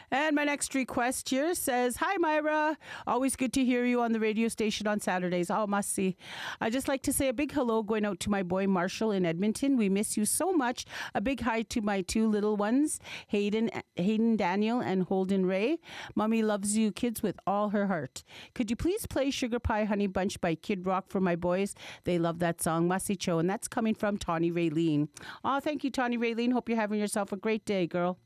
And my next request here says, "Hi, Myra. Always good to hear you on the radio station on Saturdays. Oh, must see. I just like to say a big hello going out to my boy Marshall in Edmonton. We miss you so much. A big hi to my two little ones, Hayden Daniel, and Holden Ray. Mommy loves you kids with all her heart. Could you please play Sugar Pie Honey Bunch by Kid Rock for my boys? They love that song, Masicho." And that's coming from Tawny Raylene. Oh, thank you, Tawny Raylene. Hope you're having yourself a great day, girl.